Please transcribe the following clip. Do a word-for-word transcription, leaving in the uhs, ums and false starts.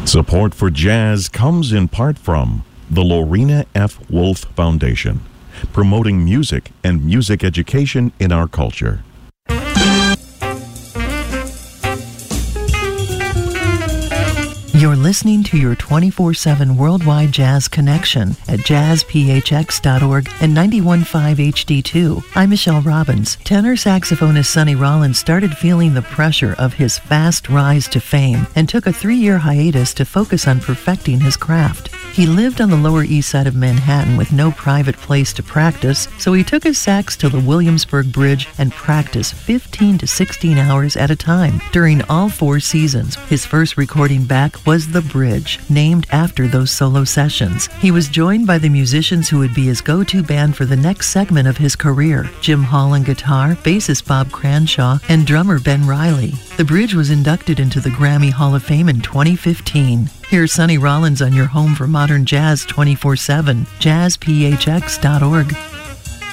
Support for jazz comes in part from the Lorena F. Wolf Foundation, promoting music and music education in our culture. You're listening to your twenty-four seven worldwide jazz connection at jazz p h x dot org and ninety-one point five H D two. I'm Michelle Robbins. Tenor saxophonist Sonny Rollins started feeling the pressure of his fast rise to fame and took a three-year hiatus to focus on perfecting his craft. He lived on the Lower East Side of Manhattan with no private place to practice, so he took his sax to the Williamsburg Bridge and practiced fifteen to sixteen hours at a time during all four seasons. His first recording back was The Bridge, named after those solo sessions. He was joined by the musicians who would be his go-to band for the next segment of his career: Jim Hall on guitar, bassist Bob Cranshaw, and drummer Ben Riley. The Bridge was inducted into the Grammy Hall of Fame in twenty fifteen. Here's Sonny Rollins on your home for modern jazz twenty-four seven, jazz p h x dot org.